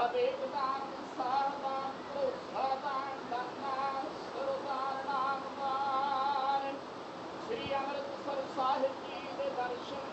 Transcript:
ਅਵੇਕਦਾਨ ਸਾਰਦਾਨ ਭਰੋਸਾਦਾਨ ਦਾਨਾ ਸਰਦਾਰ ਨਾਮਦਾਨ। ਸ੍ਰੀ ਅੰਮ੍ਰਿਤਸਰ ਸਾਹਿਬ ਜੀ ਦੇ ਦਰਸ਼ਨ